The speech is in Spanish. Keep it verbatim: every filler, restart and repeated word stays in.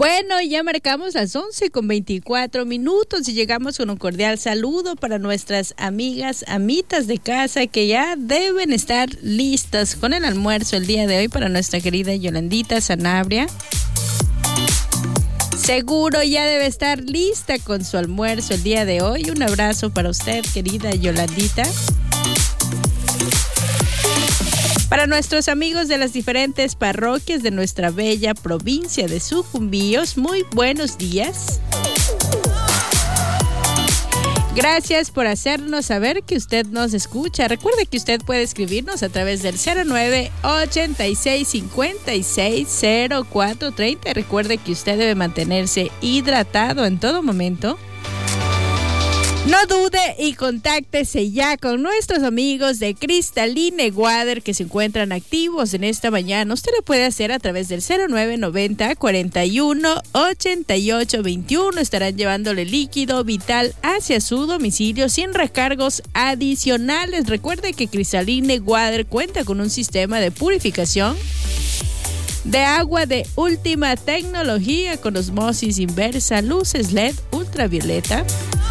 Bueno, ya marcamos las once con veinticuatro minutos y llegamos con un cordial saludo para nuestras amigas, amitas de casa que ya deben estar listas con el almuerzo el día de hoy para nuestra querida Yolandita Sanabria. Seguro ya debe estar lista con su almuerzo el día de hoy. Un abrazo para usted, querida Yolandita. Para nuestros amigos de las diferentes parroquias de nuestra bella provincia de Sucumbíos, muy buenos días. Gracias por hacernos saber que usted nos escucha. Recuerde que usted puede escribirnos a través del cero nueve ochenta y seis cincuenta y seis cero cuatro treinta. Recuerde que usted debe mantenerse hidratado en todo momento. No dude y contáctese ya con nuestros amigos de Cristaline Water que se encuentran activos en esta mañana. Usted lo puede hacer a través del cero nueve noventa cuarenta y uno ochenta y ocho veintiuno. Estarán llevándole líquido vital hacia su domicilio sin recargos adicionales. Recuerde que Cristaline Water cuenta con un sistema de purificación de agua de última tecnología con osmosis inversa, luces L E D ultravioleta,